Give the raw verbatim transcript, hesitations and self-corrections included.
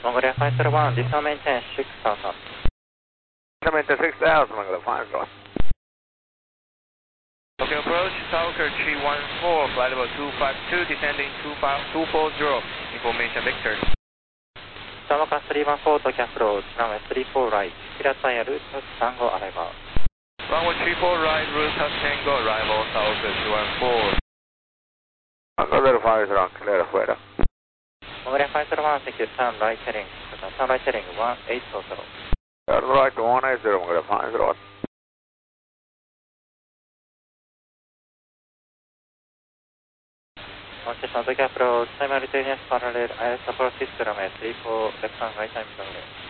Mongolia five zero one, descend maintain six thousand. Maintain six thousand, Mongolia five zero one. Okay, approach Talker three one four, flight level two five two, descending two four zero, information Victor. Stomach three one four to approach, runway three four right, clear tire route Tango arrival. Runway three four right, route Tango arrival, Talker three one four. Mongolia five zero one, clear afuera. Mongolia five zero one, thank you, turn right heading, turn right heading one eight zero. Turn right one eight zero, Mongolia five zero one. Station Tokyo approach, primary T N S parallel, I S approach six runway three four, left hand right time runway.